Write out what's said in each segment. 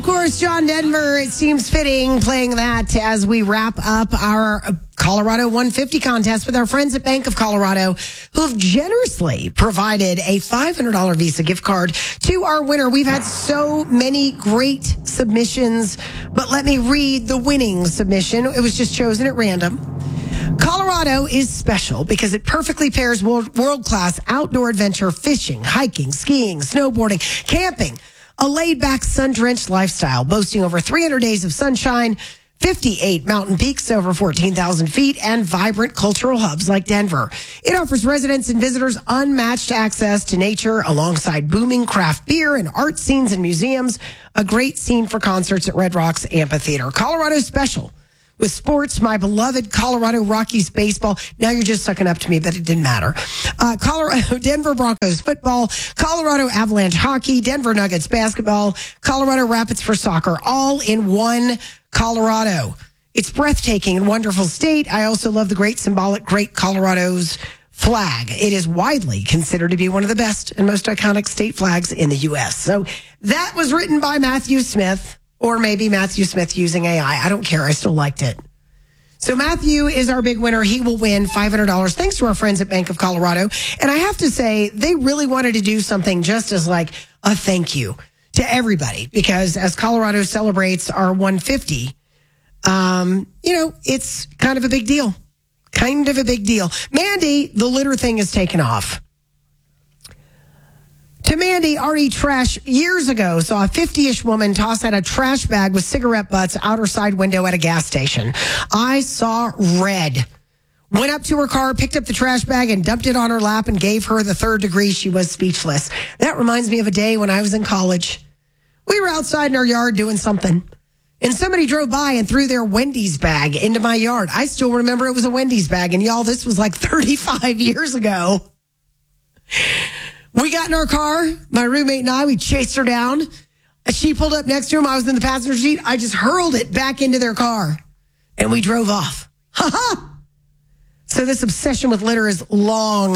of course, John Denver, it seems fitting playing that as we wrap up our Colorado 150 contest with our friends at Bank of Colorado, who have generously provided a $500 Visa gift card to our winner. We've had so many great submissions, but let me read the winning submission. It was just chosen at random. Colorado is special because it perfectly pairs world-class outdoor adventure, fishing, hiking, skiing, snowboarding, camping, a laid-back, sun-drenched lifestyle, boasting over 300 days of sunshine, 58 mountain peaks over 14,000 feet, and vibrant cultural hubs like Denver. It offers residents and visitors unmatched access to nature alongside booming craft beer and art scenes and museums, a great scene for concerts at Red Rocks Amphitheater. Colorado's special with sports, my beloved Colorado Rockies baseball. Now you're just sucking up to me, but it didn't matter. Colorado Denver Broncos football, Colorado Avalanche hockey, Denver Nuggets basketball, Colorado Rapids for soccer, all in one Colorado. It's breathtaking and wonderful state. I also love the great symbolic Great Colorado's flag. It is widely considered to be one of the best and most iconic state flags in the U.S. So that was written by Matthew Smith. Or maybe Matthew Smith using AI. I don't care. I still liked it. So Matthew is our big winner. He will win $500 thanks to our friends at Bank of Colorado. And I have to say, they really wanted to do something just as like a thank you to everybody. Because as Colorado celebrates our 150, it's kind of a big deal. Kind of a big deal. Mandy, the litter thing is taken off. To Mandy, RE Trash years ago saw a 50-ish woman toss out a trash bag with cigarette butts out her side window at a gas station. I saw red. Went up to her car, picked up the trash bag and dumped it on her lap and gave her the third degree. She was speechless. That reminds me of a day when I was in college. We were outside in our yard doing something, and somebody drove by and threw their Wendy's bag into my yard. I still remember it was a Wendy's bag, and y'all, this was like 35 years ago. We got in our car, my roommate and I, we chased her down. She pulled up next to him. I was in the passenger seat. I just hurled it back into their car, and we drove off. Ha ha! So this obsession with litter is long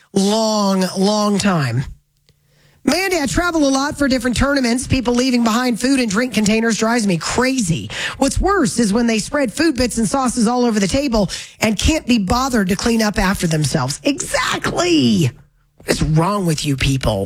time. Mandy, I travel a lot for different tournaments. People leaving behind food and drink containers drives me crazy. What's worse is when they spread food bits and sauces all over the table and can't be bothered to clean up after themselves. Exactly. What is wrong with you people?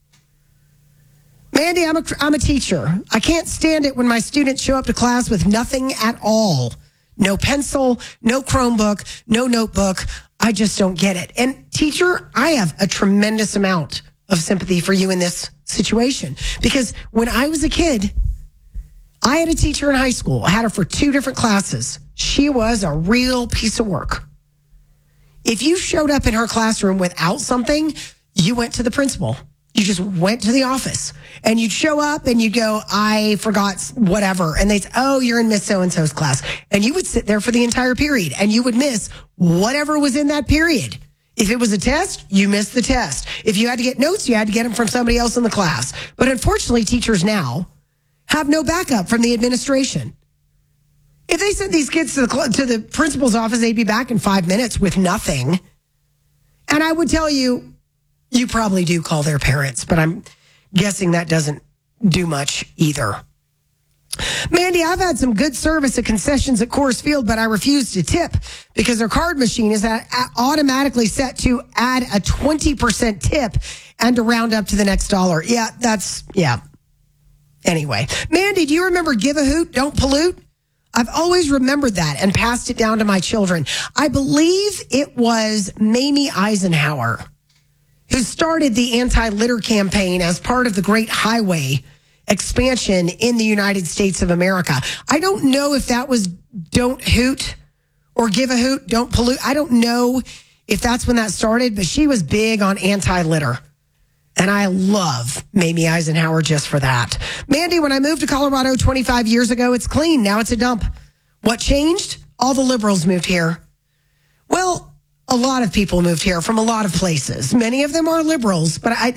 Mandy, I'm a teacher. I can't stand it when my students show up to class with nothing at all. No pencil, no Chromebook, no notebook. I just don't get it. And teacher, I have a tremendous amount of sympathy for you in this situation. Because when I was a kid, I had a teacher in high school. I had her for 2 different classes. She was a real piece of work. If you showed up in her classroom without something, you went to the principal. You just went to the office and you'd show up and you'd go, I forgot whatever. And they'd say, oh, you're in Miss So-and-so's class. And you would sit there for the entire period and you would miss whatever was in that period. If it was a test, you missed the test. If you had to get notes, you had to get them from somebody else in the class. But unfortunately, teachers now have no backup from the administration. If they sent these kids to the principal's office, they'd be back in 5 minutes with nothing. And I would tell you, you probably do call their parents, but I'm guessing that doesn't do much either. Mandy, I've had some good service at concessions at Coors Field, but I refuse to tip because their card machine is automatically set to add a 20% tip and to round up to the next dollar. Yeah. Anyway, Mandy, do you remember Give a Hoot, Don't Pollute? I've always remembered that and passed it down to my children. I believe it was Mamie Eisenhower who started the anti-litter campaign as part of the Great Highway expansion in the United States of America. I don't know if that was Don't Hoot or Give a Hoot, Don't Pollute. I don't know if that's when that started, but she was big on anti-litter. And I love Mamie Eisenhower just for that. Mandy, when I moved to Colorado 25 years ago, it's clean. Now it's a dump. What changed? All the liberals moved here. Well, a lot of people moved here from a lot of places. Many of them are liberals, but I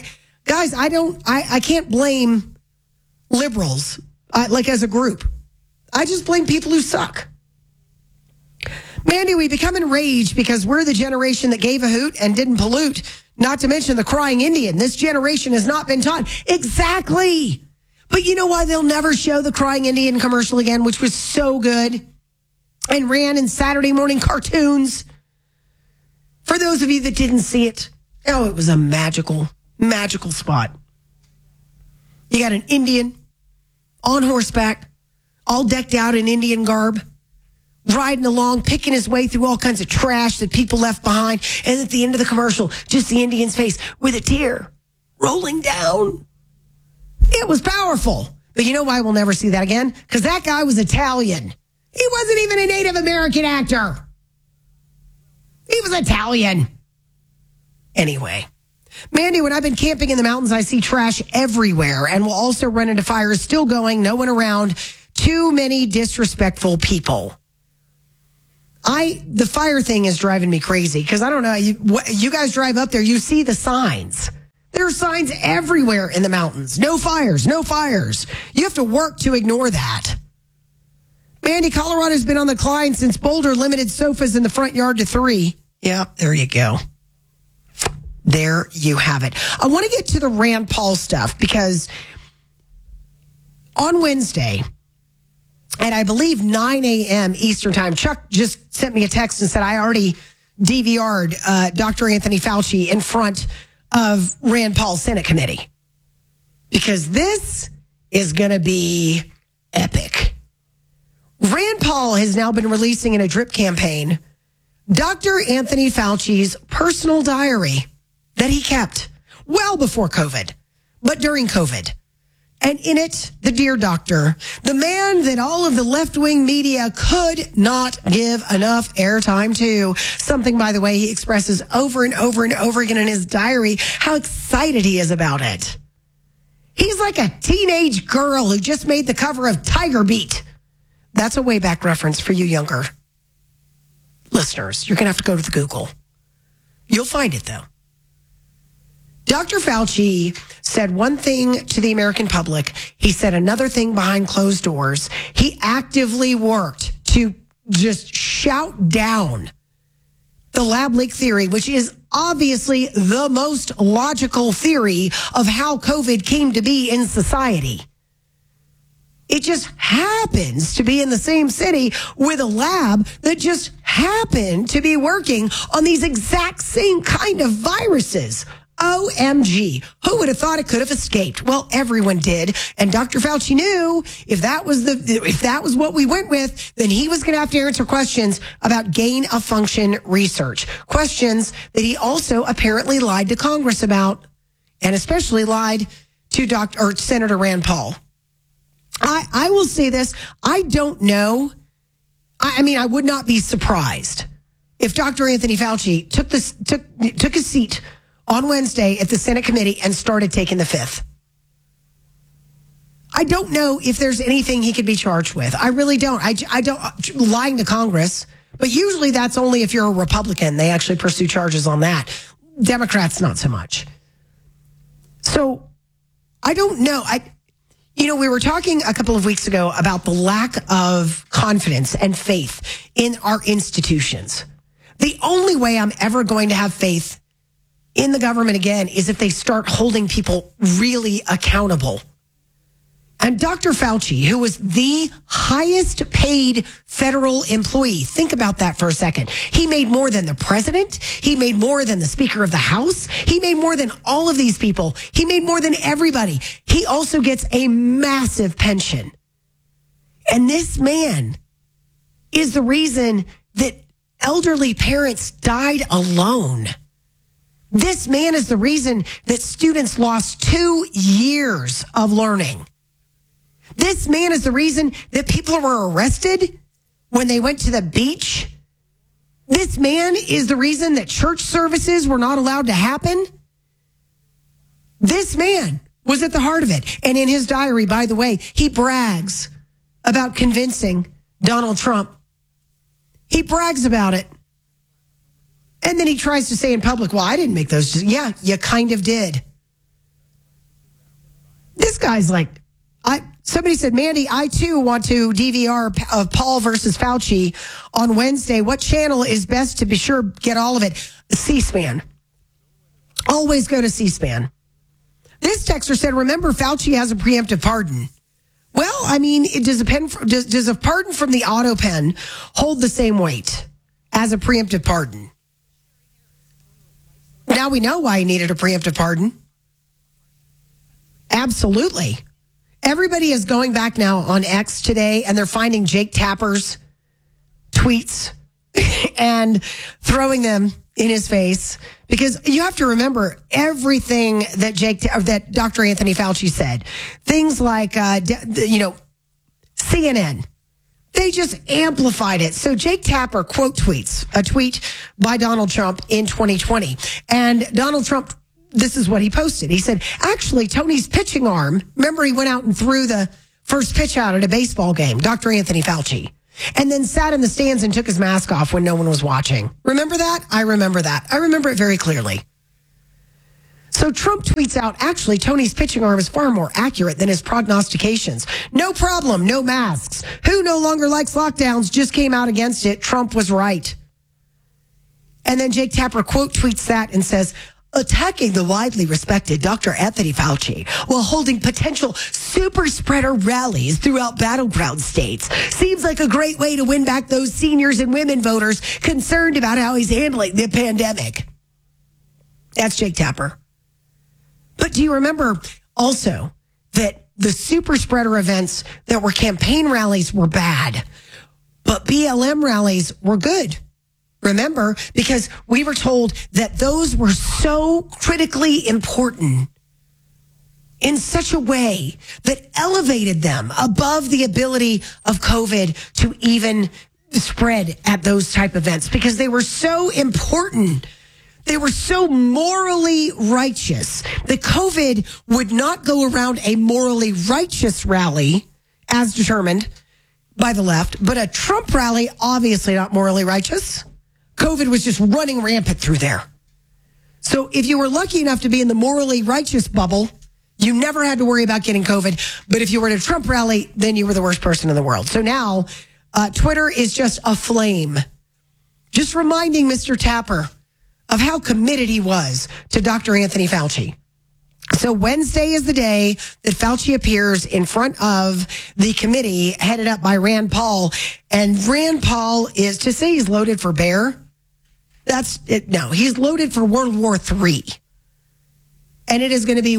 can't blame liberals as a group. I just blame people who suck. Mandy, we become enraged because we're the generation that gave a hoot and didn't pollute. Not to mention the crying Indian. This generation has not been taught. Exactly. But you know why they'll never show the Crying Indian commercial again, which was so good and ran in Saturday morning cartoons? For those of you that didn't see it, oh, it was a magical, magical spot. You got an Indian on horseback, all decked out in Indian garb, riding along, picking his way through all kinds of trash that people left behind. And at the end of the commercial, just the Indian's face with a tear rolling down. It was powerful. But you know why we'll never see that again? Because that guy was Italian. He wasn't even a Native American actor. He was Italian. Anyway, Mandy, when I've been camping in the mountains, I see trash everywhere and will also run into fires still going, no one around, too many disrespectful people. The fire thing is driving me crazy because I don't know, you guys drive up there, you see the signs. There are signs everywhere in the mountains. No fires, no fires. You have to work to ignore that. Mandy, Colorado's been on the decline since Boulder limited sofas in the front yard to 3. Yeah, there you go. There you have it. I want to get to the Rand Paul stuff because on Wednesday, at I believe 9 a.m. Eastern time, Chuck just sent me a text and said, I already DVR'd Dr. Anthony Fauci in front of Rand Paul's Senate committee because this is going to be epic. Rand Paul has now been releasing in a drip campaign Dr. Anthony Fauci's personal diary that he kept well before COVID, but during COVID. And in it, the dear doctor, the man that all of the left-wing media could not give enough airtime to. Something, by the way, he expresses over and over and over again in his diary how excited he is about it. He's like a teenage girl who just made the cover of Tiger Beat. That's a way back reference for you younger listeners. You're going to have to go to the Google. You'll find it, though. Dr. Fauci said one thing to the American public. He said another thing behind closed doors. He actively worked to just shout down the lab leak theory, which is obviously the most logical theory of how COVID came to be in society. It just happens to be in the same city with a lab that just happened to be working on these exact same kind of viruses. OMG. Who would have thought it could have escaped? Well, everyone did. And Dr. Fauci knew if that was what we went with, then he was going to have to answer questions about gain of function research. Questions that he also apparently lied to Congress about, and especially lied to Senator Rand Paul. I will say this. I don't know. I mean, I would not be surprised if Dr. Anthony Fauci took a seat on Wednesday at the Senate committee and started taking the fifth. I don't know if there's anything he could be charged with. I really don't. I don't lying to Congress, but usually that's only if you're a Republican. They actually pursue charges on that. Democrats, not so much. So I don't know. We were talking a couple of weeks ago about the lack of confidence and faith in our institutions. The only way I'm ever going to have faith in the government again is if they start holding people really accountable. And Dr. Fauci, who was the highest paid federal employee, think about that for a second. He made more than the president. He made more than the Speaker of the House. He made more than all of these people. He made more than everybody. He also gets a massive pension. And this man is the reason that elderly parents died alone. This man is the reason that students lost 2 years of learning. This man is the reason that people were arrested when they went to the beach. This man is the reason that church services were not allowed to happen. This man was at the heart of it. And in his diary, by the way, he brags about convincing Donald Trump. He brags about it. And then he tries to say in public, well, I didn't make those. Yeah, you kind of did. This guy's like, somebody said, Mandy, I too want to DVR of Paul versus Fauci on Wednesday. What channel is best to be sure get all of it? C-SPAN. Always go to C-SPAN. This texter said, remember, Fauci has a preemptive pardon. Well, I mean, does a pardon from the auto pen hold the same weight as a preemptive pardon? Now we know why he needed a preemptive pardon. Absolutely. Everybody is going back now on X today, and they're finding Jake Tapper's tweets and throwing them in his face, because you have to remember everything that Dr. Anthony Fauci said. Things like, CNN. They just amplified it. So Jake Tapper quote tweets a tweet by Donald Trump in 2020. And Donald Trump, this is what he posted. He said, actually, Tony's pitching arm, remember he went out and threw the first pitch out at a baseball game, Dr. Anthony Fauci, and then sat in the stands and took his mask off when no one was watching. Remember that? I remember that. I remember it very clearly. So Trump tweets out, actually, Tony's pitching arm is far more accurate than his prognostications. No problem, no masks. Who no longer likes lockdowns just came out against it. Trump was right. And then Jake Tapper quote tweets that and says, attacking the widely respected Dr. Anthony Fauci while holding potential super spreader rallies throughout battleground states seems like a great way to win back those seniors and women voters concerned about how he's handling the pandemic. That's Jake Tapper. But do you remember also that the super spreader events that were campaign rallies were bad, but BLM rallies were good? Remember, because we were told that those were so critically important in such a way that elevated them above the ability of COVID to even spread at those type events, because they were so important. They were so morally righteous that COVID would not go around a morally righteous rally as determined by the left, but a Trump rally, obviously not morally righteous. COVID was just running rampant through there. So if you were lucky enough to be in the morally righteous bubble, you never had to worry about getting COVID. But if you were at a Trump rally, then you were the worst person in the world. So now Twitter is just aflame. Just reminding Mr. Tapper of how committed he was to Dr. Anthony Fauci. So Wednesday is the day that Fauci appears in front of the committee headed up by Rand Paul. And Rand Paul is, to say he's loaded for bear, that's it. No, he's loaded for World War III. And it is going to be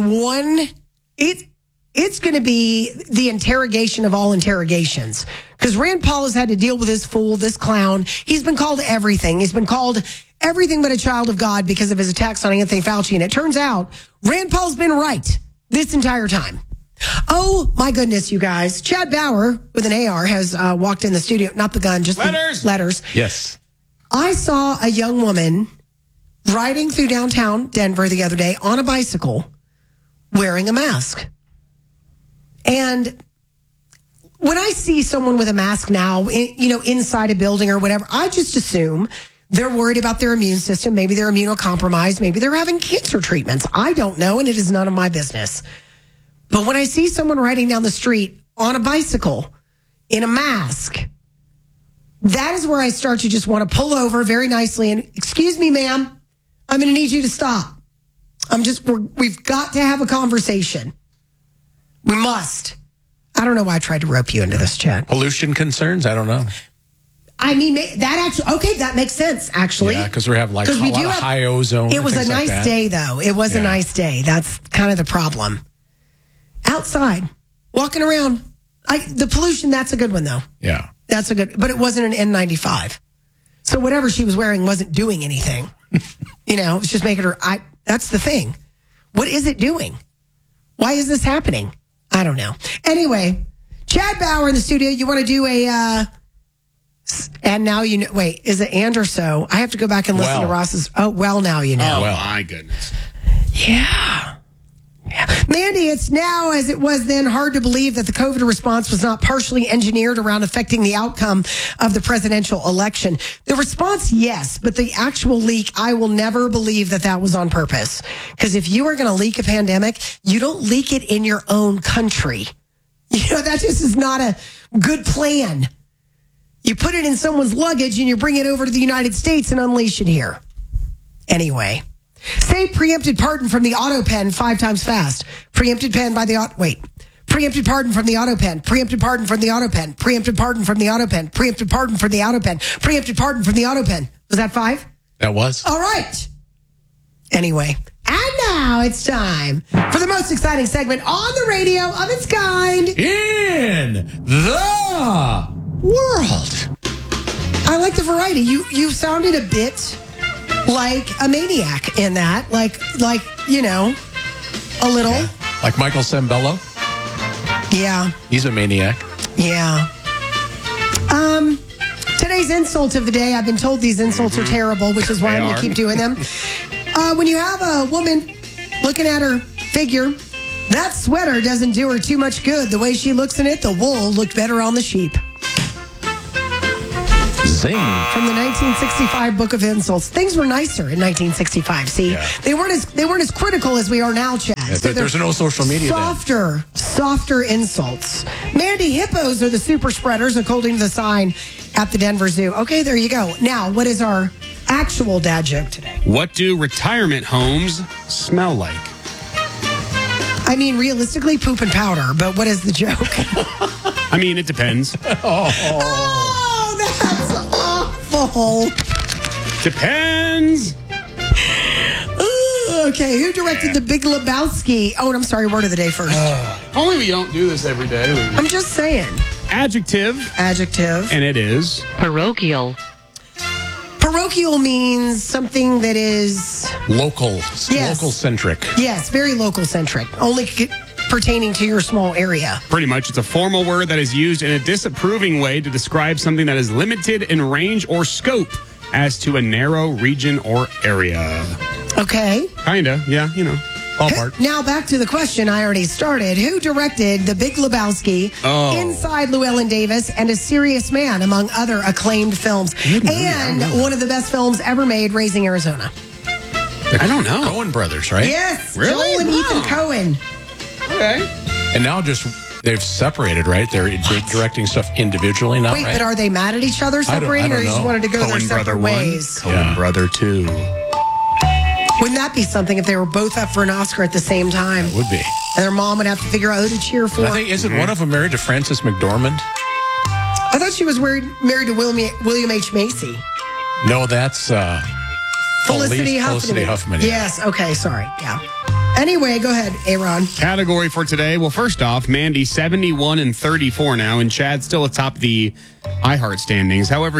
it's going to be the interrogation of all interrogations. Because Rand Paul has had to deal with this fool, this clown. He's been called everything. He's been called everything but a child of God because of his attacks on Anthony Fauci. And it turns out Rand Paul's been right this entire time. Oh, my goodness, you guys. Chad Bauer with an AR has walked in the studio. Not the gun, just letters. The letters. Yes. I saw a young woman riding through downtown Denver the other day on a bicycle wearing a mask. And when I see someone with a mask now, inside a building or whatever, I just assume they're worried about their immune system. Maybe they're immunocompromised. Maybe they're having cancer treatments. I don't know, and it is none of my business. But when I see someone riding down the street on a bicycle in a mask, that is where I start to just want to pull over very nicely and, excuse me, ma'am, I'm going to need you to stop. We've got to have a conversation. We must. I don't know why I tried to rope you into this, Chad. Pollution concerns? I don't know. I mean, that makes sense, actually. Yeah, because we have a lot of high ozone. It was a nice day, though. It was a nice day. That's kind of the problem. Outside, walking around. The pollution, that's a good one, though. Yeah. That's a good, but it wasn't an N95. So whatever she was wearing wasn't doing anything. It was just making her, that's the thing. What is it doing? Why is this happening? I don't know. Anyway, Chad Bauer in the studio. You want to do and now you know, wait, is it and or so? I have to go back and listen to Ross's. Oh, well, now you know. Oh, well, my goodness. Yeah. Mandy, it's now, as it was then, hard to believe that the COVID response was not partially engineered around affecting the outcome of the presidential election. The response, yes, but the actual leak, I will never believe that was on purpose. Because if you are going to leak a pandemic, you don't leak it in your own country. That just is not a good plan. You put it in someone's luggage and you bring it over to the United States and unleash it here. Anyway. Say preempted pardon from the auto pen 5 times fast. Preempted pen by the Preempted pardon from the auto pen. Preempted pardon from the auto pen. Preempted pardon from the auto pen. Preempted pardon from the auto pen. Preempted pardon from the auto pen. Was that 5? That was. All right. Anyway, and now it's time for the most exciting segment on the radio of its kind In the world. I like the variety. You sounded a bit like a maniac in that, like you know, a little. Yeah. Like Michael Sembello. Yeah. He's a maniac. Yeah. Today's insult of the day. I've been told these insults are terrible, which is why I'm going to keep doing them. When you have a woman looking at her figure, that sweater doesn't do her too much good. The way she looks in it, the wool looked better on the sheep. Zing. From the 1965 book of insults. Things were nicer in 1965. See, they weren't as critical as we are now, Chad. Yeah, so there's no social media. Softer insults. Mandy, hippos are the super spreaders, according to the sign at the Denver Zoo. Okay, there you go. Now, what is our actual dad joke today? What do retirement homes smell like? I mean, realistically, poop and powder. But what is the joke? I mean, it depends. Oh, that's awful. Depends. Okay, who directed The Big Lebowski? Oh, and I'm sorry, word of the day first. Only we don't do this every day. I'm just saying. Adjective. And it is parochial. Parochial means something that is local. Yes. Local centric. Yes, very local centric. Only pertaining to your small area. Pretty much. It's a formal word that is used in a disapproving way to describe something that is limited in range or scope as to a narrow region or area. Okay. Kinda, yeah, you know. Ballpark. Now back to the question I already started. Who directed The Big Lebowski, Inside Llewellyn Davis, and A Serious Man, among other acclaimed films? And one of the best films ever made, Raising Arizona. I don't know. Coen brothers, right? Yes. Really? Joel and Ethan Coen. Okay. And now they've separated, right? They're directing stuff individually now, Wait, right? but are they mad at each other separating, or know. just wanted to go their Coen separate brother ways? 1, Coen brother 2. Wouldn't that be something if they were both up for an Oscar at the same time? It would be. And their mom would have to figure out who to cheer for. I think, isn't one of them married to Frances McDormand? I thought she was married to William H. Macy. No, that's Felicity Huffman. Yes, okay, sorry. Yeah. Anyway, go ahead, Aaron. Category for today. Well, first off, Mandy 71 and 34 now, and Chad still atop the iHeart standings. However,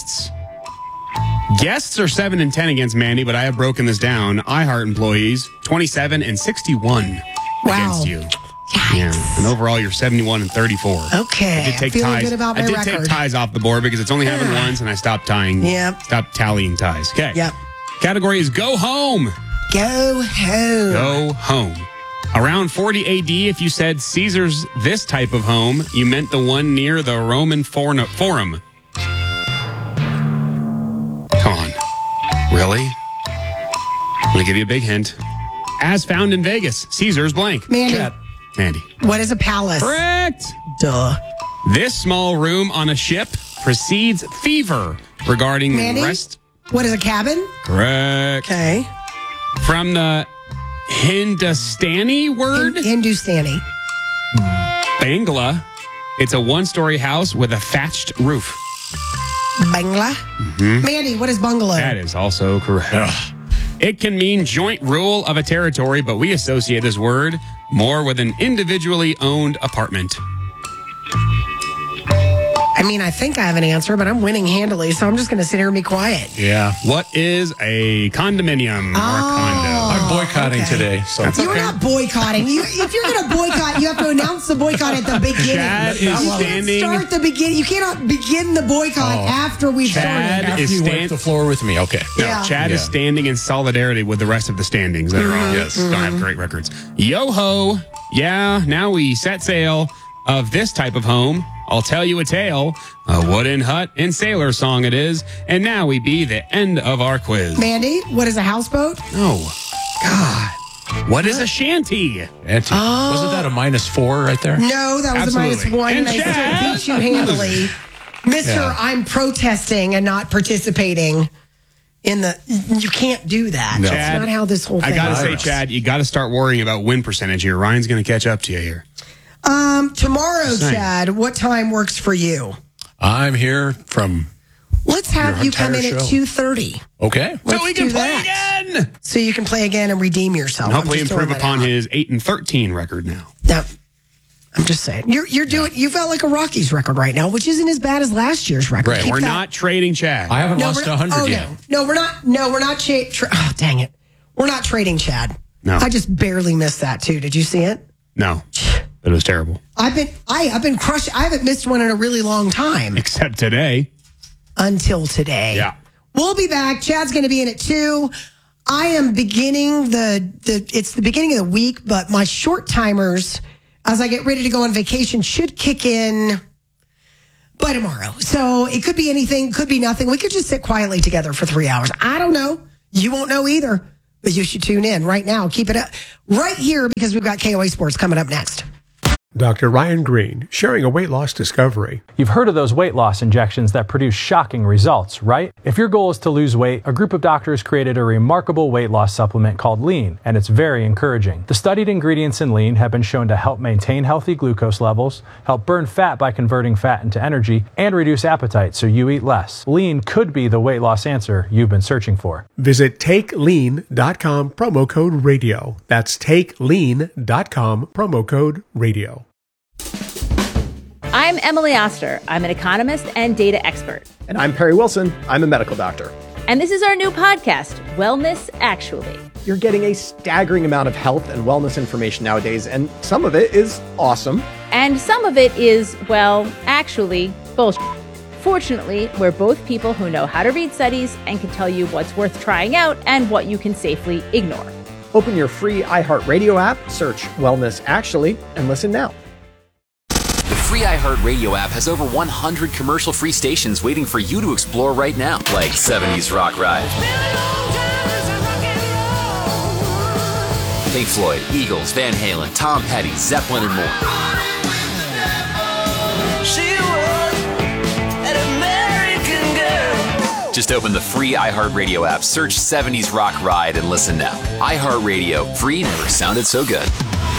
Guests are 7 and 10 against Mandy, but I have broken this down. iHeart employees 27 and 61 against you. Yikes. Yeah. And overall, you're 71 and 34. Okay. I did take feeling ties. good about my I did record. take ties off the board because it's only happened once, and I stopped tying. Yep. Stopped tallying ties. Okay. Yep. Category is go home. Go home. Go home. Around 40 AD, if you said Caesar's this type of home, you meant the one near the Roman Forum. Come on. Really? I'm going to give you a big hint. As found in Vegas, Caesar's blank. Mandy. What is a palace? Correct. Duh. This small room on a ship precedes fever regarding Mandy? rest. What is a cabin? Correct. Okay. From the Hindustani word? Hindustani. Bangla. It's a one-story house with a thatched roof. Bangla? Mandy, what is bungalow? That is also correct. It can mean joint rule of a territory, but we associate this word more with an individually owned apartment. I mean, I think I have an answer, but I'm winning handily, so I'm just going to sit here and be quiet. Yeah. What is a condominium or a condo? I'm boycotting today. So You're not boycotting. If you're going to boycott, you have to announce the boycott at the beginning. Chad is You can't standing. start the beginning. You cannot begin the boycott after we've Chad started. after is you wipe the floor with me. Okay. No, Yeah. Chad is standing in solidarity with the rest of the standings that are on. Yes. Don't have great records. Yo-ho. Yeah, now we set sail of this type of home. I'll tell you a tale. A wooden hut and sailor song it is. And now we be the end of our quiz. Mandy, what is a houseboat? No. God. What is a shanty? Wasn't that a -4 right there? No, that was Absolutely. a -1, and And I Chad? still beat you handily. Mister, Yeah. I'm protesting and not participating You can't do that. No. That's not how this whole thing I got to say, works. Chad, you got to start worrying about win percentage here. Ryan's going to catch up to you here. Tomorrow, Same. Chad, what time works for you? I'm here from. Let's have Your you come in entire at show. 2:30. Okay. So we can do play that. again. So you can play again and redeem yourself. And hopefully I'm just throwing improve that upon out. his 8-13 record now. No, I'm just saying. You felt like a Rockies record right now, which isn't as bad as last year's record. Right. Keep We're that- not trading Chad. I haven't No, lost we're not- 100 oh, yet. No, we're not. No, we're not. Oh, dang it. We're not trading Chad. No. I just barely missed that too. Did you see it? No, it was terrible. I've been crushed. I haven't missed one in a really long time Except today. until today. Yeah. We'll be back. Chad's going to be in at 2. I am beginning it's the beginning of the week, but my short timers, as I get ready to go on vacation, should kick in by tomorrow. So it could be anything, could be nothing. We could just sit quietly together for 3 hours. I don't know. You won't know either, but you should tune in right now. Keep it up right here because we've got KOA Sports coming up next. Dr. Ryan Green, sharing a weight loss discovery. You've heard of those weight loss injections that produce shocking results, right? If your goal is to lose weight, a group of doctors created a remarkable weight loss supplement called Lean, and it's very encouraging. The studied ingredients in Lean have been shown to help maintain healthy glucose levels, help burn fat by converting fat into energy, and reduce appetite so you eat less. Lean could be the weight loss answer you've been searching for. Visit takelean.com, promo code radio. That's takelean.com, promo code radio. I'm Emily Oster. I'm an economist and data expert. And I'm Perry Wilson. I'm a medical doctor. And this is our new podcast, Wellness Actually. You're getting a staggering amount of health and wellness information nowadays, and some of it is awesome. And some of it is, well, actually, bullshit. Fortunately, we're both people who know how to read studies and can tell you what's worth trying out and what you can safely ignore. Open your free iHeartRadio app, search Wellness Actually, and listen now. The free iHeartRadio app has over 100 commercial-free stations waiting for you to explore right now, like 70s Rock Ride, Pink Floyd, Eagles, Van Halen, Tom Petty, Zeppelin, and more. Just open the free iHeartRadio app, search 70s Rock Ride, and listen now. iHeartRadio, free never sounded so good.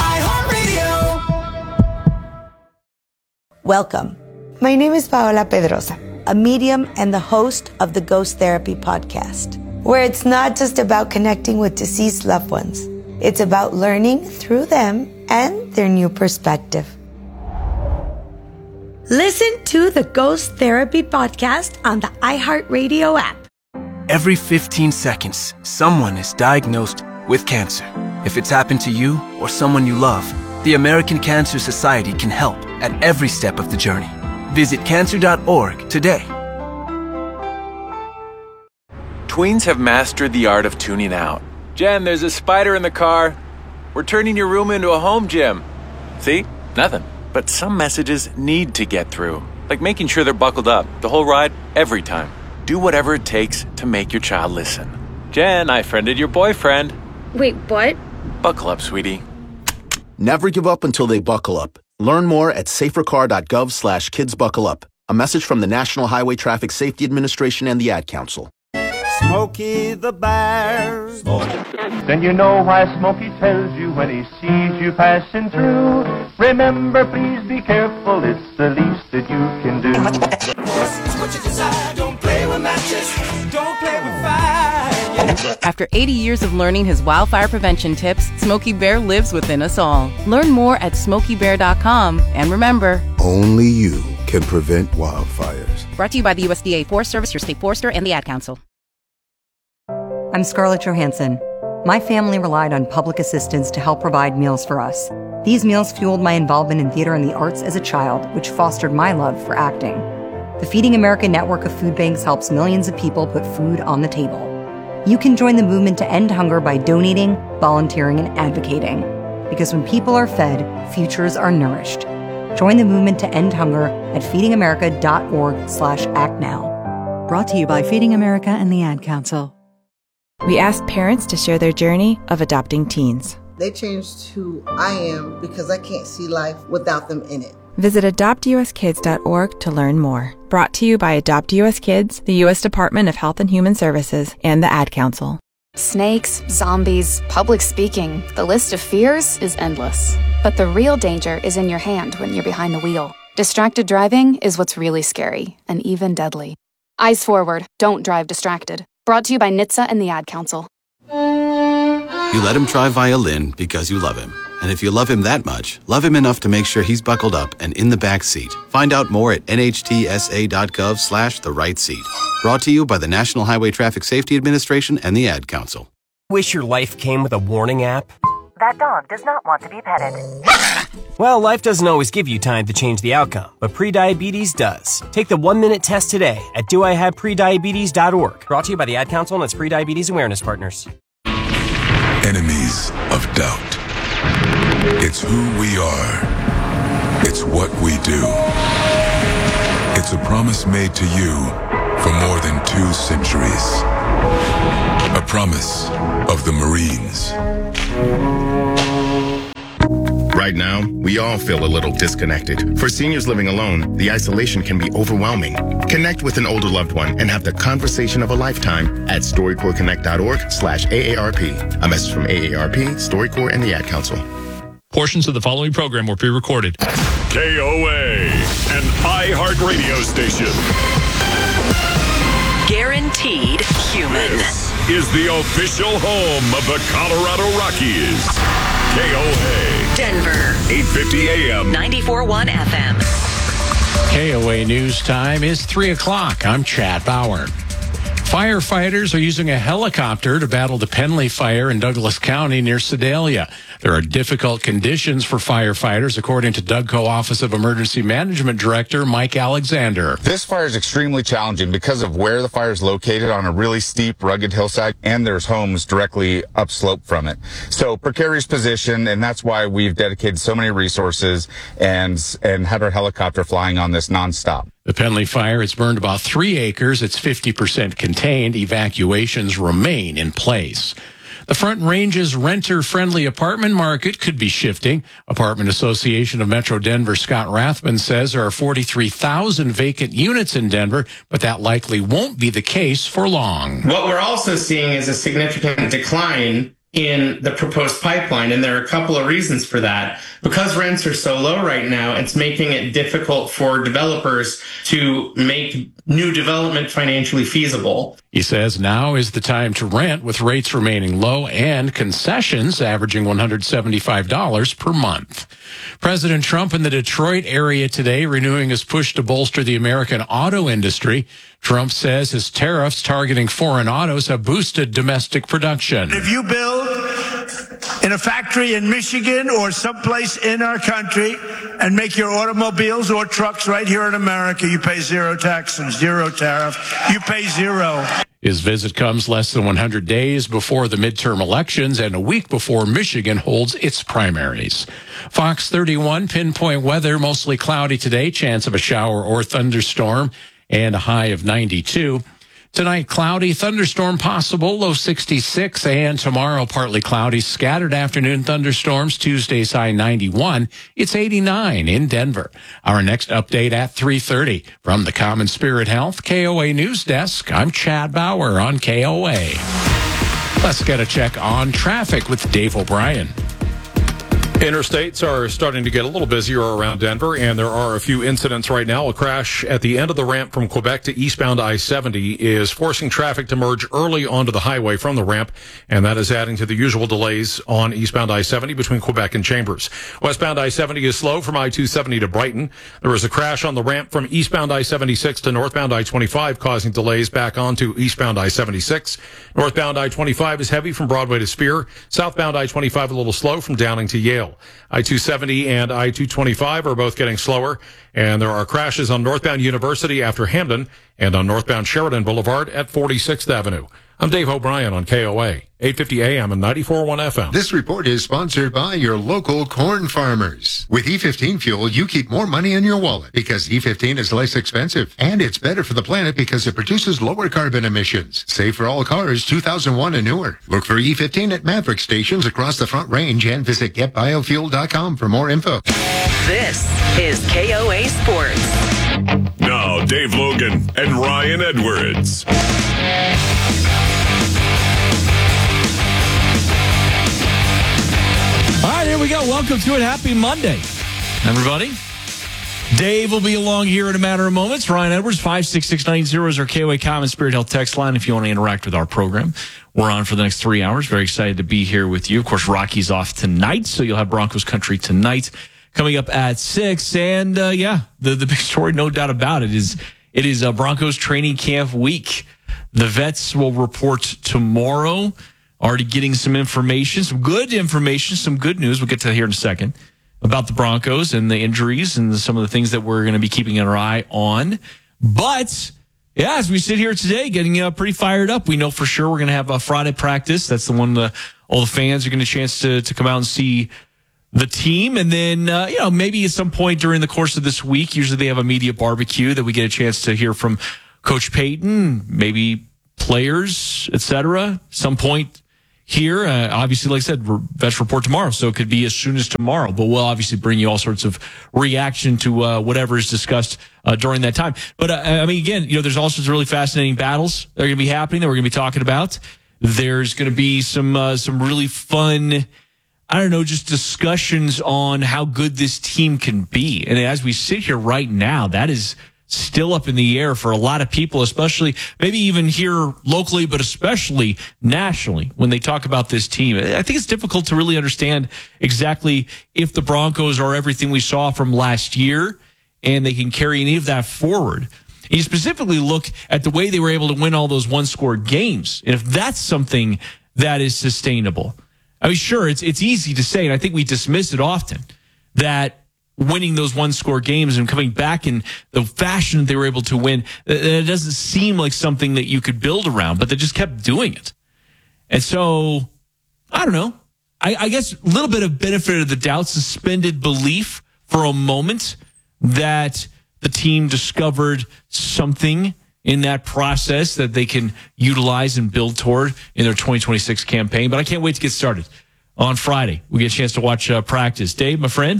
Welcome. My name is Paola Pedrosa, a medium and the host of the Ghost Therapy podcast, where it's not just about connecting with deceased loved ones. It's about learning through them and their new perspective. Listen to the Ghost Therapy podcast on the iHeartRadio app. Every 15 seconds, someone is diagnosed with cancer. If it's happened to you or someone you love, the American Cancer Society can help at every step of the journey. Visit cancer.org today. Tweens have mastered the art of tuning out. Jen, there's a spider in the car. We're turning your room into a home gym. See? Nothing. But some messages need to get through. Like making sure they're buckled up the whole ride, every time. Do whatever it takes to make your child listen. Jen, I friended your boyfriend. Wait, what? Buckle up, sweetie. Never give up until they buckle up. Learn more at safercar.gov/kidsbuckleup. A message from the National Highway Traffic Safety Administration and the Ad Council. Smokey the Bear. Then you know why Smokey tells you when he sees you passing through. Remember, please be careful, it's the least that you can do. What you desire, don't play with matches, don't play with fire. After 80 years of learning his wildfire prevention tips, Smokey Bear lives within us all. Learn more at SmokeyBear.com. And remember, only you can prevent wildfires. Brought to you by the USDA Forest Service, your state forester, and the Ad Council. I'm Scarlett Johansson. My family relied on public assistance to help provide meals for us. These meals fueled my involvement in theater and the arts as a child, which fostered my love for acting. The Feeding America network of food banks helps millions of people put food on the table. You can join the movement to end hunger by donating, volunteering, and advocating. Because when people are fed, futures are nourished. Join the movement to end hunger at feedingamerica.org/actnow. Brought to you by Feeding America and the Ad Council. We asked parents to share their journey of adopting teens. They changed who I am because I can't see life without them in it. Visit adoptuskids.org to learn more. Brought to you by Adopt US Kids, the U.S. Department of Health and Human Services, and the Ad Council. Snakes, zombies, public speaking. The list of fears is endless. But the real danger is in your hand when you're behind the wheel. Distracted driving is what's really scary and even deadly. Eyes forward. Don't drive distracted. Brought to you by NHTSA and the Ad Council. You let him try violin because you love him. And if you love him that much, love him enough to make sure he's buckled up and in the back seat. Find out more at nhtsa.gov/the-right-seat. Brought to you by the National Highway Traffic Safety Administration and the Ad Council. Wish your life came with a warning app? That dog does not want to be petted. Well, life doesn't always give you time to change the outcome, but prediabetes does. Take the 1-minute test today at doihaveprediabetes.org. Brought to you by the Ad Council and its Prediabetes Awareness Partners. Enemies of doubt. It's who we are. It's what we do. It's a promise made to you for more than 2 centuries. A promise of the Marines. Right now, we all feel a little disconnected. For seniors living alone, the isolation can be overwhelming. Connect with an older loved one and have the conversation of a lifetime at StoryCorpsConnect.org/AARP. A message from AARP, StoryCorps, and the Ad Council. Portions of the following program were pre-recorded. KOA, an iHeartRadio station. Guaranteed human. This is the official home of the Colorado Rockies. KOA. Denver. 850 AM. 94.1 FM. KOA News Time is 3 o'clock. I'm Chad Bauer. Firefighters are using a helicopter to battle the Penley fire in Douglas County near Sedalia. There are difficult conditions for firefighters, according to DUGCO Office of Emergency Management Director Mike Alexander. This fire is extremely challenging because of where the fire is located on a really steep, rugged hillside, and there's homes directly upslope from it. So precarious position, and that's why we've dedicated so many resources and had our helicopter flying on this nonstop. The Penley fire has burned about 3 acres. It's 50% contained. Evacuations remain in place. The Front Range's renter-friendly apartment market could be shifting. Apartment Association of Metro Denver Scott Rathman says there are 43,000 vacant units in Denver, but that likely won't be the case for long. What we're also seeing is a significant decline in the proposed pipeline, and there are a couple of reasons for that. Because rents are so low right now, it's making it difficult for developers to make new development financially feasible. He says now is the time to rent, with rates remaining low and concessions averaging $175 per month. President Trump in the Detroit area today renewing his push to bolster the American auto industry. Trump says his tariffs targeting foreign autos have boosted domestic production. If you build in a factory in Michigan or someplace in our country and make your automobiles or trucks right here in America, you pay zero tax and zero tariff. You pay zero. His visit comes less than 100 days before the midterm elections and a week before Michigan holds its primaries. Fox 31 pinpoint weather, mostly cloudy today, chance of a shower or thunderstorm, and a high of 92. Tonight, cloudy, thunderstorm possible, low 66. And tomorrow, partly cloudy, scattered afternoon thunderstorms, Tuesday's high 91. It's 89 in Denver. Our next update at 3:30. From the Common Spirit Health KOA News Desk, I'm Chad Bauer on KOA. Let's get a check on traffic with Dave O'Brien. Interstates are starting to get a little busier around Denver, and there are a few incidents right now. A crash at the end of the ramp from Quebec to eastbound I-70 is forcing traffic to merge early onto the highway from the ramp, and that is adding to the usual delays on eastbound I-70 between Quebec and Chambers. Westbound I-70 is slow from I-270 to Brighton. There was a crash on the ramp from eastbound I-76 to northbound I-25, causing delays back onto eastbound I-76. Northbound I-25 is heavy from Broadway to Spear. Southbound I-25 a little slow from Downing to Yale. I-270 and I-225 are both getting slower, and there are crashes on northbound University after Hamden and on northbound Sheridan Boulevard at 46th Avenue. I'm Dave O'Brien on KOA, 850 AM and 94.1 FM. This report is sponsored by your local corn farmers. With E15 fuel, you keep more money in your wallet because E15 is less expensive. And it's better for the planet because it produces lower carbon emissions. Safe for all cars 2001 and newer. Look for E15 at Maverick stations across the Front Range and visit getbiofuel.com for more info. This is KOA Sports. Now, Dave Logan and Ryan Edwards. All right, here we go. Welcome to it. Happy Monday, everybody. Dave will be along here in a matter of moments. Ryan Edwards, 56690 is our KOA Common Spirit Health text line if you want to interact with our program. We're on for the next 3 hours. Very excited to be here with you. Of course, Rocky's off tonight, so you'll have Broncos Country tonight coming up at 6. And, the big story, no doubt about it, is Broncos training camp week. The vets will report tomorrow. Already getting some information, some good information, some good news. We'll get to that here in a second about the Broncos and the injuries and some of the things that we're going to be keeping our eye on. But, as we sit here today, getting pretty fired up. We know for sure we're going to have a Friday practice. That's the one all the fans are getting a chance to come out and see the team. And then, maybe at some point during the course of this week, usually they have a media barbecue that we get a chance to hear from Coach Payton, maybe players, etc. Some point here. Obviously, like I said, vets report tomorrow, so it could be as soon as tomorrow. But we'll obviously bring you all sorts of reaction to whatever is discussed during that time. But, again, there's all sorts of really fascinating battles that are going to be happening that we're going to be talking about. There's going to be some really fun, just discussions on how good this team can be. And as we sit here right now, that is still up in the air for a lot of people, especially maybe even here locally, but especially nationally when they talk about this team. I think it's difficult to really understand exactly if the Broncos are everything we saw from last year and they can carry any of that forward. And you specifically look at the way they were able to win all those one-score games, and if that's something that is sustainable. Sure, it's easy to say, and I think we dismiss it often, that winning those one-score games and coming back in the fashion that they were able to win, it doesn't seem like something that you could build around, but they just kept doing it. And so, I don't know. I guess a little bit of benefit of the doubt, suspended belief for a moment that the team discovered something in that process that they can utilize and build toward in their 2026 campaign. But I can't wait to get started. On Friday, we get a chance to watch practice. Dave, my friend.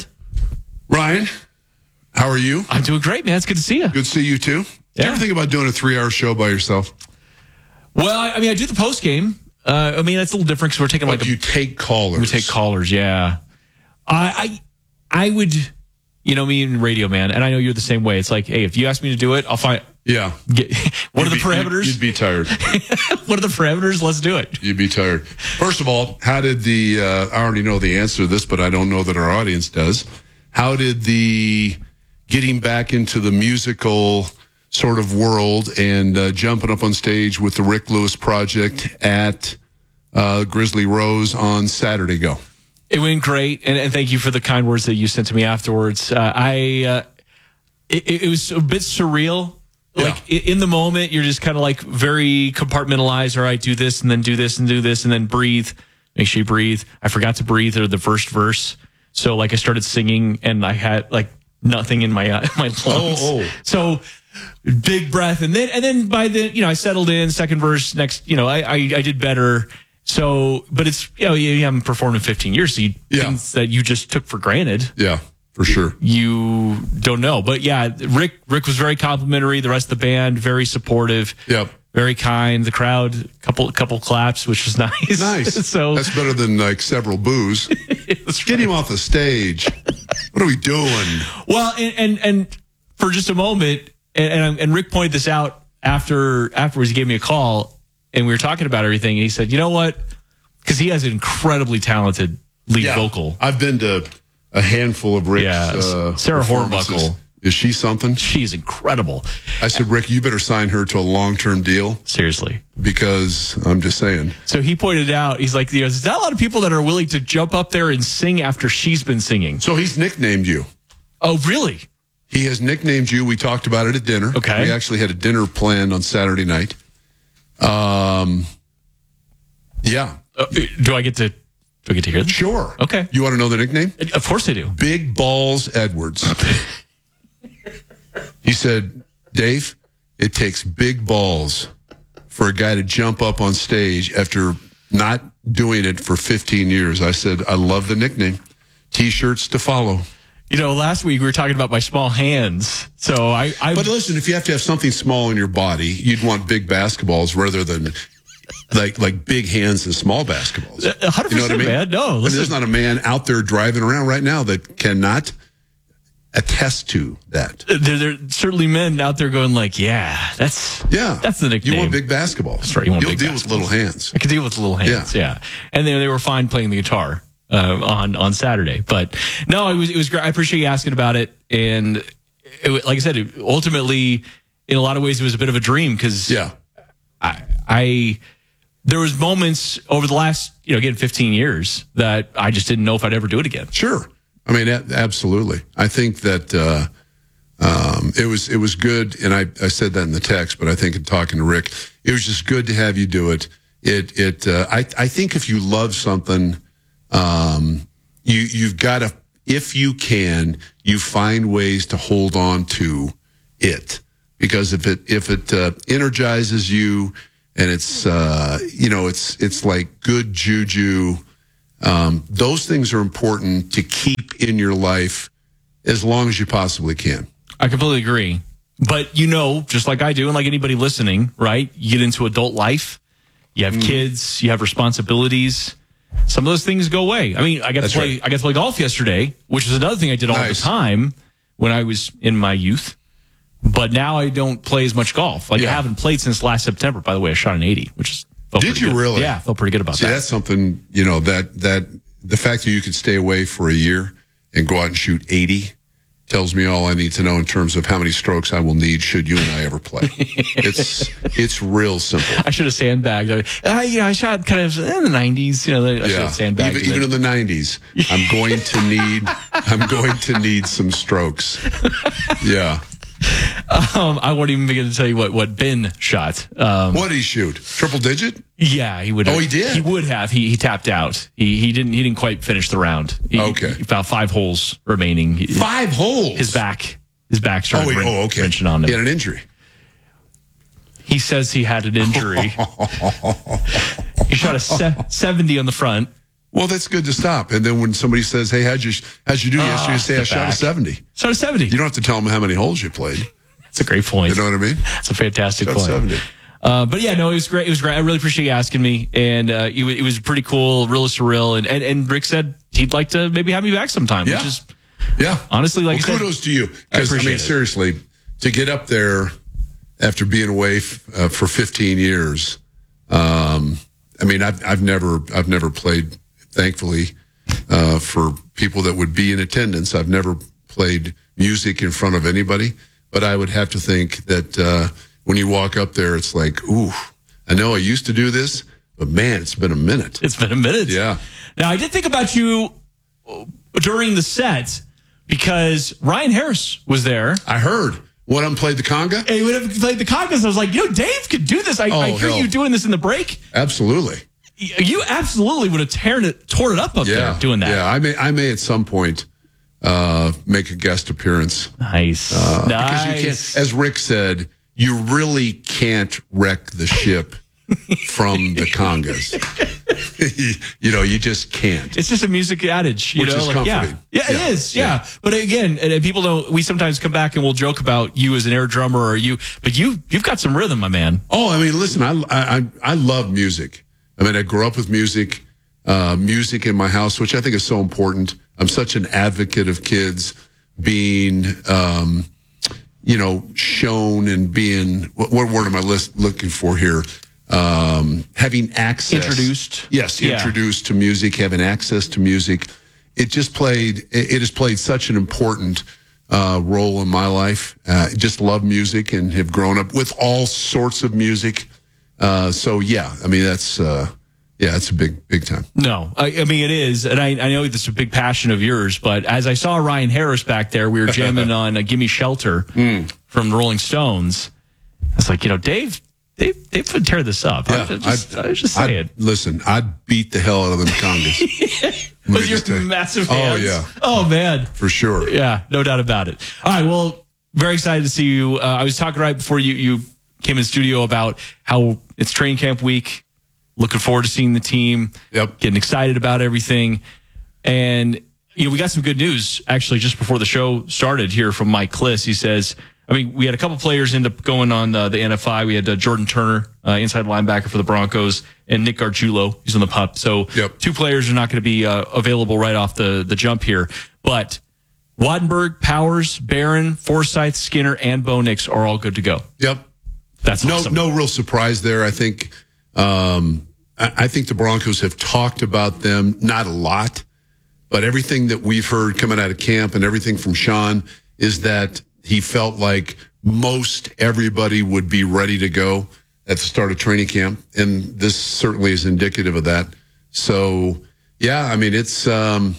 Ryan, how are you? I'm doing great, man. It's good to see you. Good to see you, too. Do you ever think about doing a 3-hour show by yourself? Well, I do the post game. That's a little different because we're taking you take callers. We take callers, yeah. I would, me in radio, man, and I know you're the same way. It's like, hey, if you ask me to do it, I'll find. Yeah. What are the parameters? You'd be tired. What are the parameters? Let's do it. You'd be tired. First of all, how did I already know the answer to this, but I don't know that our audience does. How did the getting back into the musical sort of world and jumping up on stage with the Rick Lewis Project at Grizzly Rose on Saturday go? It went great, and thank you for the kind words that you sent to me afterwards. It was a bit surreal. Like in the moment, you're just kind of like very compartmentalized. All right, do this and then do this and do this and then breathe. Make sure you breathe. I forgot to breathe or the first verse. So I started singing and I had nothing in my lungs. So big breath. And then by the, I settled in second verse next, I did better. So, but it's, you haven't performed in 15 years. So things that you just took for granted. Yeah, for sure. You don't know, but Rick was very complimentary. The rest of the band, very supportive. Yep. Very kind. The crowd, couple claps, which was nice. Nice. So that's better than several boos. Get him off the stage. What are we doing? Well, and for just a moment, and Rick pointed this out afterwards. He gave me a call, and we were talking about everything. And he said, "You know what? Because he has an incredibly talented lead vocal. I've been to a handful of Rick's. Sarah Hornbuckle. Is she something? She's incredible. I said, Rick, you better sign her to a long-term deal. Seriously. Because I'm just saying. So he pointed out, he's like, there's not a lot of people that are willing to jump up there and sing after she's been singing. So he's nicknamed you. Oh, really? He has nicknamed you. We talked about it at dinner. Okay. We actually had a dinner planned on Saturday night. Yeah. Do I get to hear this? Sure. Okay. You want to know the nickname? Of course I do. Big Balls Edwards. He said, Dave, it takes big balls for a guy to jump up on stage after not doing it for 15 years. I said, I love the nickname. T-shirts to follow. You know, last week we were talking about my small hands. So But listen, if you have to have something small in your body, you'd want big basketballs rather than like big hands and small basketballs. 100%, you know what I mean? man. No, listen. There's not a man out there driving around right now that cannot attest to that. There are certainly men out there going like, that's the nickname. You want big basketballs. That's right. You'll deal with little hands. I can deal with little hands. Yeah. And they were fine playing the guitar on Saturday. But no, it was great. I appreciate you asking about it. And like I said, ultimately, in a lot of ways, it was a bit of a dream because there was moments over the last, again, 15 years that I just didn't know if I'd ever do it again. Sure. I mean, absolutely. I think that it was good, and I said that in the text, but I think in talking to Rick, it was just good to have you do it. I think if you love something, you've got to, if you can, you find ways to hold on to it, because if it energizes you and it's it's like good juju. Those things are important to keep in your life as long as you possibly can. I completely agree. But just like I do and like anybody listening, right? You get into adult life, you have kids, you have responsibilities. Some of those things go away. I mean, I got to play golf yesterday, which is another thing I did all the time when I was in my youth. But now I don't play as much golf. I haven't played since last September. By the way, I shot an 80, which is Did you really? Yeah, I felt pretty good about that. That's something, that the fact that you could stay away for a year and go out and shoot 80 tells me all I need to know in terms of how many strokes I will need should you and I ever play. It's real simple. I should have sandbagged. I shot kind of in the 90s. I should have sandbagged. Even in the 90s, I'm going to need some strokes. Yeah. I won't even begin to tell you what Ben shot. What did he shoot? Triple digit? Yeah, he would. Oh, he did. He would have. He tapped out. He didn't quite finish the round. About 5 holes remaining. 5 holes. His back started wrenching on him. He had an injury. He says he had an injury. He shot a 70 on the front. Well, that's good to stop. And then when somebody says, "Hey, how'd you do yesterday?" You say, "I shot a 70." Shot a 70. You don't have to tell them how many holes you played. That's a great point. You know what I mean? That's a fantastic point. 70. But yeah, no, it was great. It was great. I really appreciate you asking me, and it was pretty cool, really surreal. And Rick said he'd like to maybe have me back sometime. Yeah. Which is, well, honestly, like I said, kudos to you. Because seriously, to get up there after being away for 15 years. I've never played. Thankfully, for people that would be in attendance, I've never played music in front of anybody. But I would have to think that when you walk up there, it's like, ooh, I know I used to do this, but man, it's been a minute. It's been a minute. Yeah. Now, I did think about you during the set because Ryan Harris was there. I heard. What, played the conga? He would have played the congas. I was like, Dave could do this. I hear you doing this in the break. Absolutely. You absolutely would have torn it up there doing that. Yeah, I may at some point make a guest appearance. Nice. Because you can't, as Rick said, you really can't wreck the ship from the congas. You just can't. It's just a music adage, Which is comforting. Yeah, it is. Yeah. But again, and people don't, we sometimes come back and we'll joke about you as an air drummer but you've got some rhythm, my man. Oh, listen, I love music. I grew up with music in my house, which I think is so important. I'm such an advocate of kids being, shown and being, what word am I looking for here? Having access. Introduced. Yes, introduced to music, having access to music. It has played such an important role in my life. Just love music and have grown up with all sorts of music. That's it's a big time. No, it is. And I know this is a big passion of yours, but as I saw Ryan Harris back there, we were jamming on Gimme Shelter from the Rolling Stones. I was like, Dave they would tear this up. Yeah, I was just saying. Listen, I'd beat the hell out of them Congas. With your massive hands. Oh, yeah. Oh, man. For sure. Yeah, no doubt about it. All right, well, very excited to see you. I was talking right before you came in the studio about how it's training camp week. Looking forward to seeing the team. Yep. Getting excited about everything. And, we got some good news, actually, just before the show started here from Mike Kliss. He says, we had a couple players end up going on the NFI. We had Jordan Turner, inside linebacker for the Broncos, and Nick Gargiulo, he's on the PUP. So 2 players are not going to be available right off the jump here. But Wattenberg, Powers, Barron, Forsythe, Skinner, and Bo Nix are all good to go. Yep. That's awesome. No real surprise there. I think the Broncos have talked about them, not a lot, but everything that we've heard coming out of camp and everything from Sean is that he felt like most everybody would be ready to go at the start of training camp, and this certainly is indicative of that. So, yeah, it's going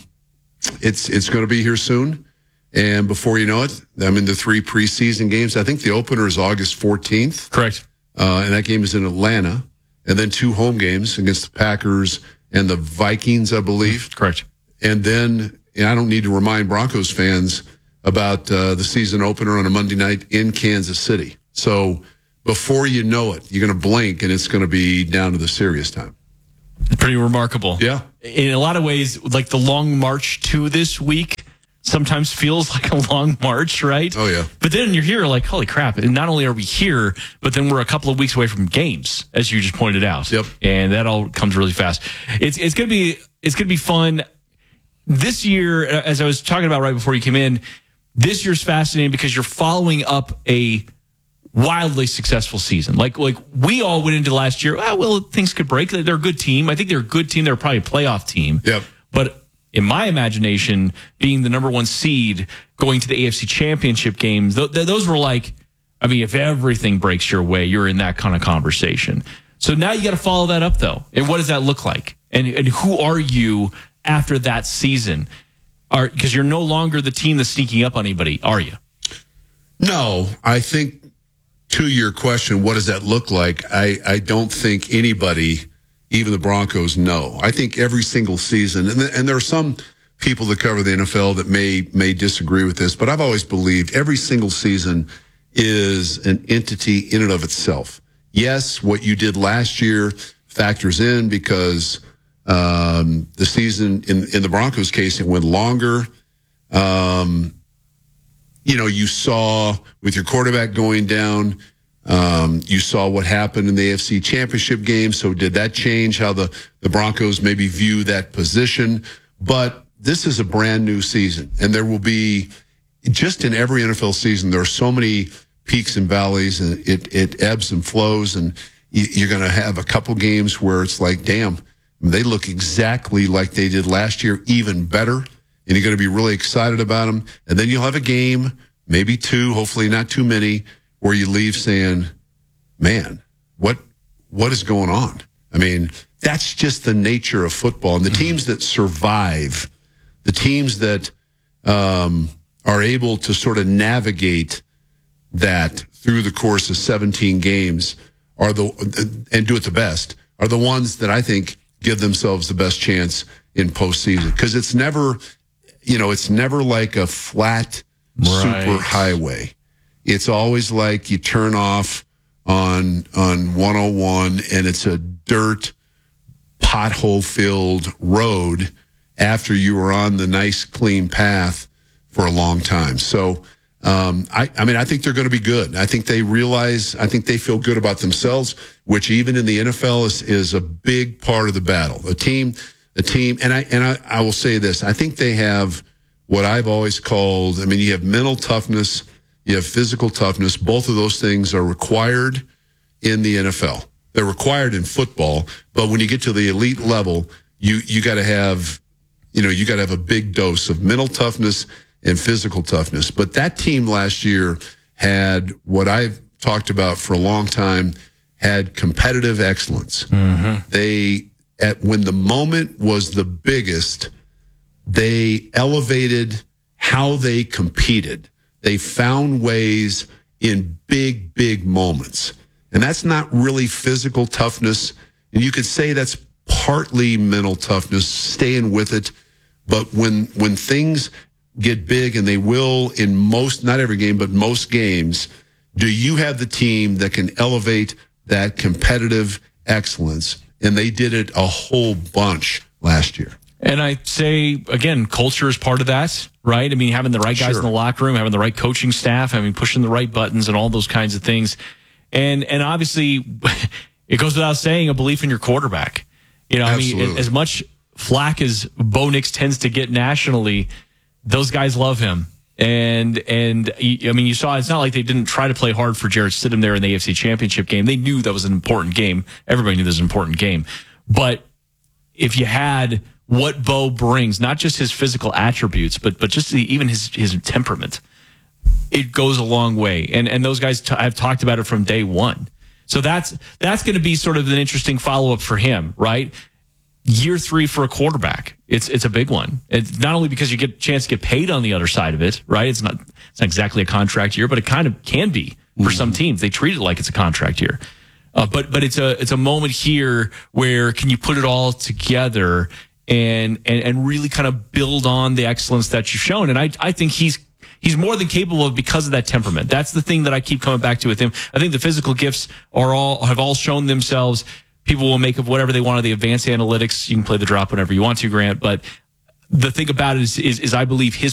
to be here soon, and before you know it, the 3 preseason games. I think the opener is August 14th. Correct. And that game is in Atlanta, and then 2 home games against the Packers and the Vikings, I believe. Correct. And then I don't need to remind Broncos fans about the season opener on a Monday night in Kansas City. So before you know it, you're going to blink and it's going to be down to the serious time. Pretty remarkable. Yeah. In a lot of ways, like the long march to this week sometimes feels like a long march, right? Oh, yeah. But then you're here like, holy crap. And not only are we here, but then we're a couple of weeks away from games, as you just pointed out. Yep. And that all comes really fast. It's going to be fun. This year, as I was talking about right before you came in, this year's fascinating because you're following up a wildly successful season. Like we all went into last year, things could break. They're a good team. I think they're a good team. They're probably a playoff team. Yep. But in my imagination, being the number 1 seed, going to the AFC Championship games, those were like, if everything breaks your way, you're in that kind of conversation. So now you got to follow that up, though. And what does that look like? And who are you after that season? Because you're no longer the team that's sneaking up on anybody, are you? No, I think to your question, what does that look like? I don't think anybody, even the Broncos, know. I think every single season, and there are some people that cover the NFL that may disagree with this, but I've always believed every single season is an entity in and of itself. Yes, what you did last year factors in because the season in the Broncos case, it went longer. You saw with your quarterback going down, you saw what happened in the AFC Championship game. So did that change how the Broncos maybe view that position? But this is a brand new season, and there will be, just in every NFL season, there are so many peaks and valleys, and it ebbs and flows, and you're going to have a couple games where it's like, damn, they look exactly like they did last year, even better, and you're going to be really excited about them. And then you'll have a game, maybe 2, hopefully not too many, where you leave saying, man, what is going on? That's just the nature of football. And the teams that survive, the teams that are able to sort of navigate that through the course of 17 games and do it the best, are the ones that I think give themselves the best chance in postseason. Because it's never like a flat super highway. It's always like you turn off on 101 and it's a dirt pothole-filled road after you were on the nice, clean path for a long time. So, I think they're going to be good. I think they feel good about themselves, which even in the NFL is a big part of the battle. A team, and I will say this. I think they have what I've always called, you have mental toughness, you have physical toughness. Both of those things are required in the NFL. They're required in football, but when you get to the elite level, you got to have, a big dose of mental toughness and physical toughness. But that team last year had what I've talked about for a long time, had competitive excellence. Mm-hmm. When the moment was the biggest, they elevated how they competed. They found ways in big, big moments. And that's not really physical toughness. And you could say that's partly mental toughness, staying with it. But when things get big, and they will in most, not every game, but most games, do you have the team that can elevate that competitive excellence? And they did it a whole bunch last year. And I say, again, culture is part of that, right? I mean, having the right guys in the locker room, having the right coaching staff, pushing the right buttons and all those kinds of things. And obviously, it goes without saying, a belief in your quarterback. You know, Absolutely. I mean, as much flack as Bo Nix tends to get nationally, those guys love him. And I mean, you saw, it's not like they didn't try to play hard for Jarrett Stidham there in the AFC Championship game. They knew that was an important game. Everybody knew this was an important game. But if you had what Bo brings, not just his physical attributes, but just even his temperament, it goes a long way. And those guys have talked about it from day one. So that's going to be sort of an interesting follow-up for him, right? Year 3 for a quarterback. It's a big one. It's not only because you get a chance to get paid on the other side of it, right? It's not exactly a contract year, but it kind of can be for some teams. They treat it like it's a contract year. But it's a moment here where can you put it all together and really kind of build on the excellence that you've shown. And I think he's more than capable of, because of that temperament. That's the thing that I keep coming back to with him. I think the physical gifts have all shown themselves. People will make of whatever they want of the advanced analytics. You can play the drop whenever you want to, Grant. But the thing about it is I believe his